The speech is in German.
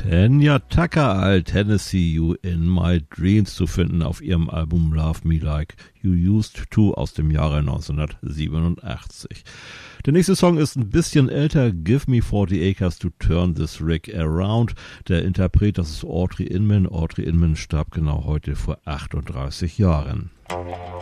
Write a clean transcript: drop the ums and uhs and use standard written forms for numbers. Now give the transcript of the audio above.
Tanya Tucker alt Tennessee You in My Dreams zu finden auf ihrem Album Love Me Like You Used To aus dem Jahre 1987. Der nächste Song ist ein bisschen älter, Give Me 40 Acres to Turn This Rig Around. Der Interpret, das ist Audrey Inman. Audrey Inman starb genau heute vor 38 Jahren.